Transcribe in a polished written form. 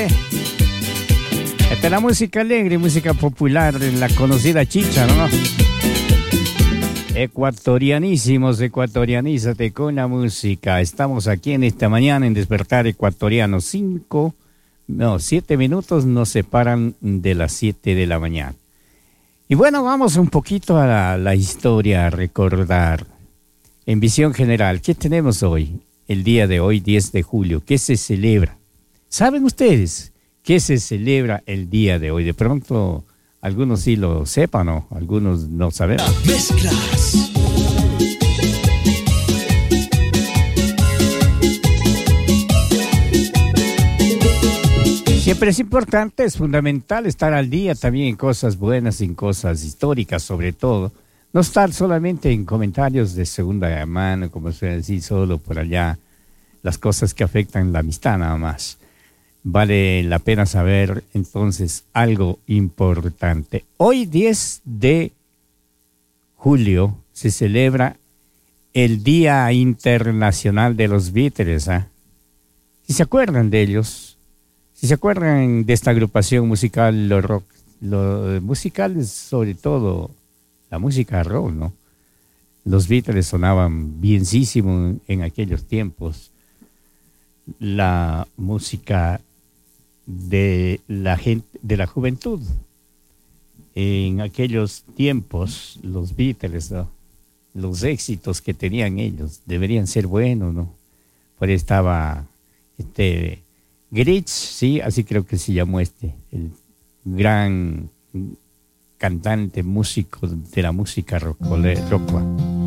Esta es la música alegre, música popular, la conocida chicha, ¿no? Ecuatorianísimos, ecuatorianízate con la música. Estamos aquí en esta mañana en Despertar Ecuatoriano. 7 minutos nos separan de las 7 de la mañana. Y bueno, vamos un poquito a la historia, a recordar. En visión general, ¿qué tenemos hoy? El día de hoy, 10 de julio, ¿qué se celebra? ¿Saben ustedes qué se celebra el día de hoy? De pronto, algunos sí lo sepan, ¿no? Algunos no saben. Mezclas. Siempre es importante, es fundamental estar al día también en cosas buenas, en cosas históricas sobre todo. No estar solamente en comentarios de segunda mano, como se dice, solo por allá, las cosas que afectan la amistad nada más. Vale la pena saber entonces algo importante. Hoy 10 de julio se celebra el Día Internacional de los Beatles. Si se acuerdan de ellos, si se acuerdan de esta agrupación musical, los rock, los musicales sobre todo, la música rock, ¿no? Los Beatles sonaban bienísimo en aquellos tiempos. La música de la gente, de la juventud. En aquellos tiempos, los Beatles, ¿no? Los éxitos que tenían ellos deberían ser buenos, ¿no? Por ahí estaba Gritch, sí, así creo que se llamó el gran cantante, músico de la música rock.